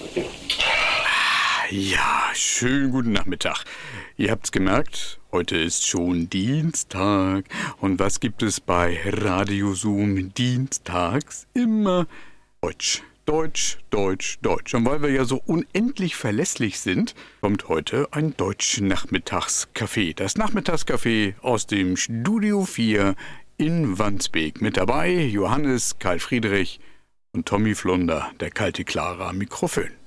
Ja, schönen guten Nachmittag. Ihr habt's gemerkt, heute ist schon Dienstag. Und was gibt es bei Radio Zoom dienstags? Immer Deutsch. Deutsch, Deutsch, Deutsch. Und weil wir ja so unendlich verlässlich sind, kommt heute ein Deutsch-Nachmittagscafé. Das Nachmittagscafé aus dem Studio 4 in Wandsbek. Mit dabei Johannes, Karl Friedrich und Tommy Flunder, der kalte Clara am Mikrofon.